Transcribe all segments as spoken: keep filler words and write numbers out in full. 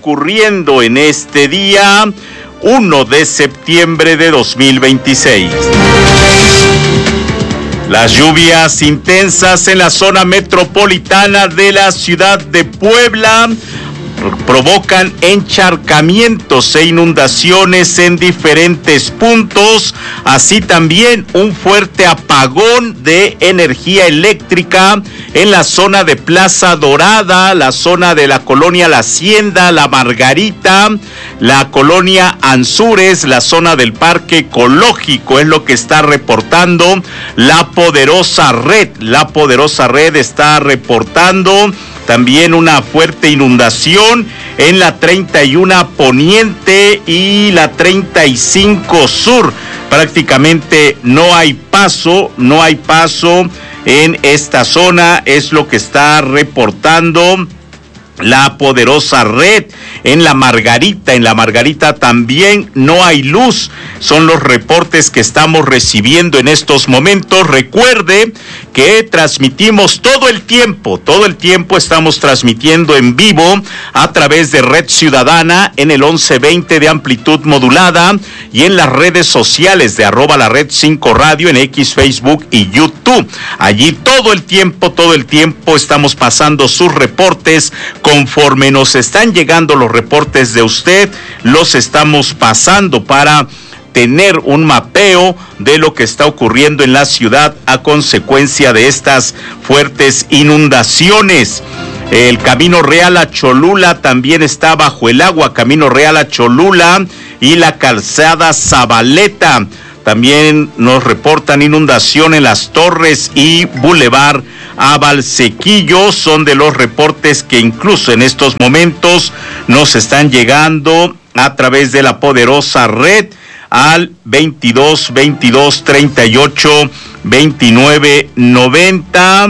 ocurriendo en este día uno de septiembre de dos mil veintiséis. Las lluvias intensas en la zona metropolitana de la ciudad de Puebla provocan encharcamientos e inundaciones en diferentes puntos, así también un fuerte apagón de energía eléctrica en la zona de Plaza Dorada, la zona de la colonia La Hacienda, La Margarita, la colonia Anzures, la zona del Parque Ecológico, es lo que está reportando la poderosa red. La poderosa red está reportando también una fuerte inundación en la treinta y uno Poniente y la treinta y cinco Sur. Prácticamente no hay paso, no hay paso en esta zona, es lo que está reportando la poderosa red. En la Margarita, en la Margarita también no hay luz. Son los reportes que estamos recibiendo en estos momentos. Recuerde que transmitimos todo el tiempo, todo el tiempo estamos transmitiendo en vivo a través de Red Ciudadana en el once veinte de amplitud modulada y en las redes sociales de arroba la red cinco radio en X, Facebook y YouTube. Allí todo el tiempo, todo el tiempo estamos pasando sus reportes. Conforme nos están llegando los reportes de usted, los estamos pasando para tener un mapeo de lo que está ocurriendo en la ciudad a consecuencia de estas fuertes inundaciones. El Camino Real a Cholula también está bajo el agua, Camino Real a Cholula y la calzada Zabaleta. También nos reportan inundación en Las Torres y Boulevard a Valsequillo. Son de los reportes que incluso en estos momentos nos están llegando a través de la poderosa red al veintidós, veintidós, treinta y ocho, veintinueve, noventa.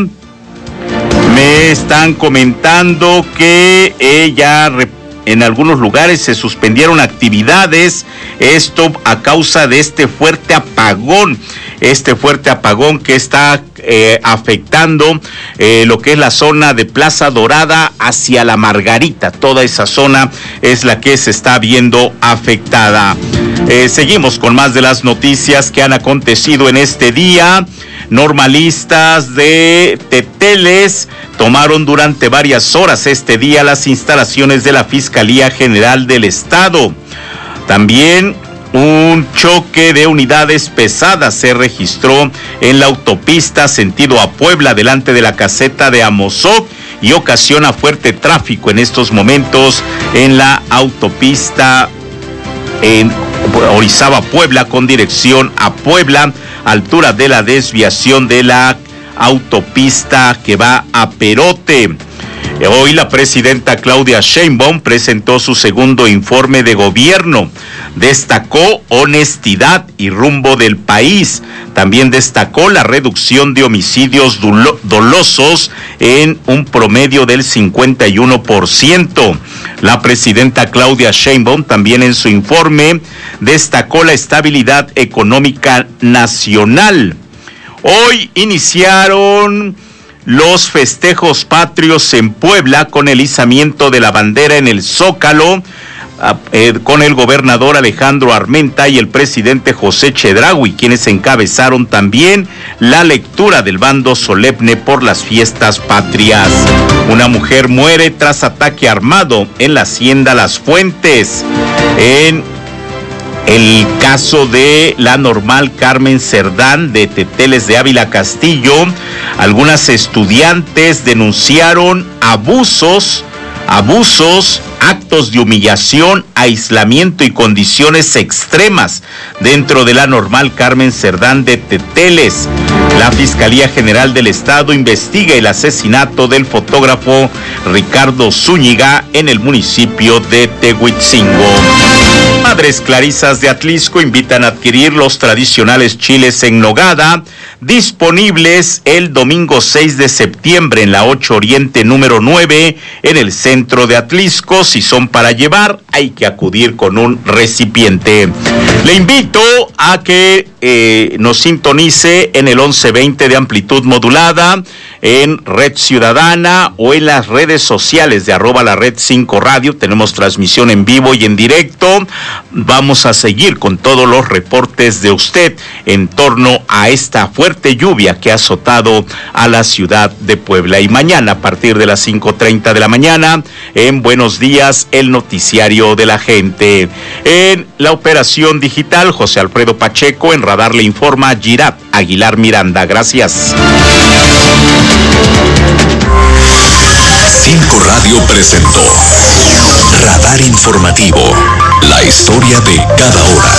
Me están comentando que ella en algunos lugares se suspendieron actividades, esto a causa de este fuerte apagón, este fuerte apagón que está eh, afectando eh, lo que es la zona de Plaza Dorada hacia la Margarita. Toda esa zona es la que se está viendo afectada. Eh, seguimos con más de las noticias que han acontecido en este día. Normalistas de Teteles tomaron durante varias horas este día las instalaciones de la Fiscalía General del Estado. También un choque de unidades pesadas se registró en la autopista sentido a Puebla delante de la caseta de Amozoc y ocasiona fuerte tráfico en estos momentos en la autopista en Orizaba, Puebla, con dirección a Puebla, altura de la desviación de la autopista que va a Perote. Hoy la presidenta Claudia Sheinbaum presentó su segundo informe de gobierno. Destacó honestidad y rumbo del país. También destacó la reducción de homicidios dolosos en un promedio del cincuenta y uno por ciento. La presidenta Claudia Sheinbaum también en su informe destacó la estabilidad económica nacional. Hoy iniciaron los festejos patrios en Puebla con el izamiento de la bandera en el Zócalo, eh, con el gobernador Alejandro Armenta y el presidente José Chedraui, quienes encabezaron también la lectura del bando solemne por las fiestas patrias. Una mujer muere tras ataque armado en la hacienda Las Fuentes. En el caso de la normal Carmen Cerdán de Teteles de Ávila Castillo, algunas estudiantes denunciaron abusos, abusos, actos de humillación, aislamiento y condiciones extremas dentro de la normal Carmen Cerdán de Teteles. La Fiscalía General del Estado investiga el asesinato del fotógrafo Ricardo Zúñiga en el municipio de Tehuitzingo. Madres Clarisas de Atlisco invitan a adquirir los tradicionales chiles en nogada, disponibles el domingo seis de septiembre en la ocho Oriente número nueve en el centro de Atlisco. Si son para llevar, hay que acudir con un recipiente. Le invito a que eh, nos sintonice en el once veinte de amplitud modulada, en Red Ciudadana o en las redes sociales de arroba la red cinco radio. Tenemos transmisión en vivo y en directo. Vamos a seguir con todos los reportes de usted en torno a esta fuerte lluvia que ha azotado a la ciudad de Puebla. Y mañana a partir de las cinco treinta de la mañana en Buenos Días, el noticiario de la gente. En la operación digital, José Alfredo Pacheco. En Radar le informa Girat Aguilar Miranda. Gracias. cinco Radio presentó Radar Informativo, la historia de cada hora.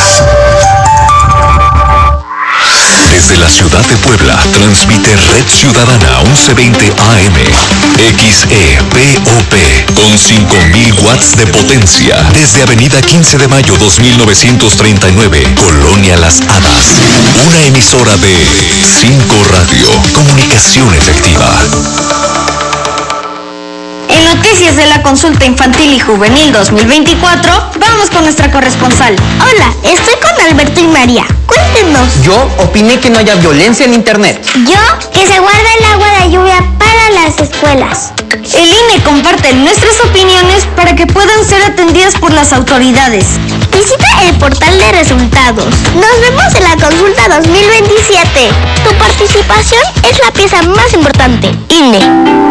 Desde la ciudad de Puebla, transmite Red Ciudadana once veinte A M, X E P O P, con cinco mil watts de potencia, desde Avenida quince de mayo dos mil novecientos treinta y nueve, Colonia Las Hadas. Una emisora de cinco Radio, comunicación efectiva. En noticias de la consulta infantil y juvenil dos mil veinticuatro, vamos con nuestra corresponsal. Hola, estoy con Alberto y María. Cuéntenos. Yo opiné que no haya violencia en internet. Yo, que se guarda el agua de lluvia para las escuelas. El I N E comparte nuestras opiniones para que puedan ser atendidas por las autoridades. Visita el portal de resultados. Nos vemos en la consulta dos mil veintisiete. Tu participación es la pieza más importante. I N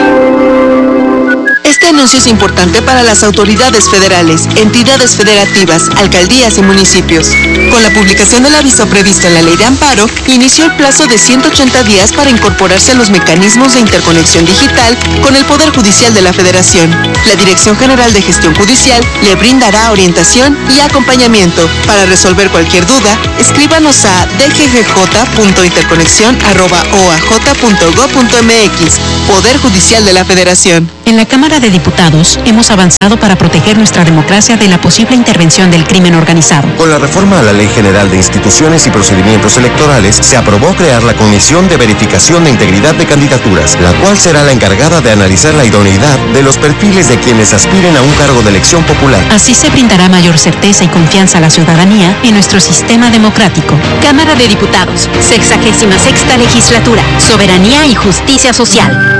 E. Este anuncio es importante para las autoridades federales, entidades federativas, alcaldías y municipios. Con la publicación del aviso previsto en la Ley de Amparo, inició el plazo de ciento ochenta días para incorporarse a los mecanismos de interconexión digital con el Poder Judicial de la Federación. La Dirección General de Gestión Judicial le brindará orientación y acompañamiento. Para resolver cualquier duda, escríbanos a d g g j punto interconexión arroba o a j punto gob punto m x. Poder Judicial de la Federación. En la Cámara de Diputados hemos avanzado para proteger nuestra democracia de la posible intervención del crimen organizado. Con la reforma a la Ley General de Instituciones y Procedimientos Electorales, se aprobó crear la Comisión de Verificación de Integridad de Candidaturas, la cual será la encargada de analizar la idoneidad de los perfiles de quienes aspiren a un cargo de elección popular. Así se brindará mayor certeza y confianza a la ciudadanía en nuestro sistema democrático. Cámara de Diputados, sexagésima sexta legislatura, soberanía y justicia social.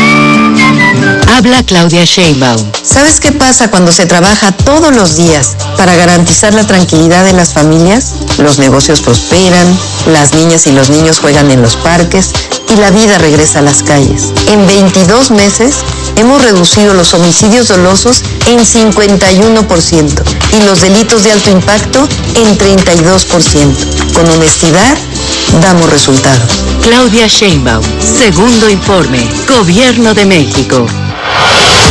Habla Claudia Sheinbaum. ¿Sabes qué pasa cuando se trabaja todos los días para garantizar la tranquilidad de las familias? Los negocios prosperan, las niñas y los niños juegan en los parques y la vida regresa a las calles. En veintidós meses hemos reducido los homicidios dolosos en cincuenta y uno por ciento y los delitos de alto impacto en treinta y dos por ciento. Con honestidad, damos resultados. Claudia Sheinbaum, segundo informe, Gobierno de México.